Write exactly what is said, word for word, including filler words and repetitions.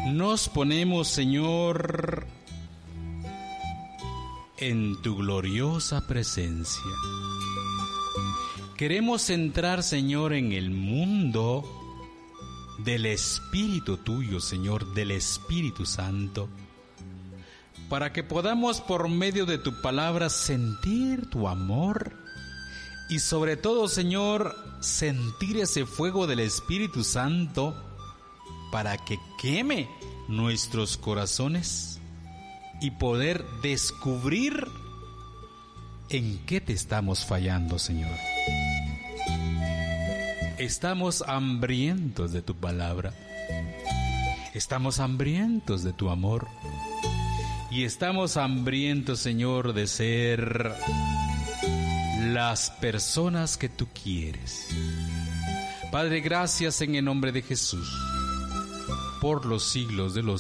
Nos ponemos, Señor, en tu gloriosa presencia. Queremos entrar, Señor, en el mundo del Espíritu tuyo, Señor, del Espíritu Santo, para que podamos, por medio de tu palabra, sentir tu amor y sobre todo, Señor, sentir ese fuego del Espíritu Santo para que queme nuestros corazones y poder descubrir en qué te estamos fallando, Señor. Estamos hambrientos de tu palabra, estamos hambrientos de tu amor y estamos hambrientos, Señor, de ser las personas que tú quieres. Padre, gracias en el nombre de Jesús, por los siglos de los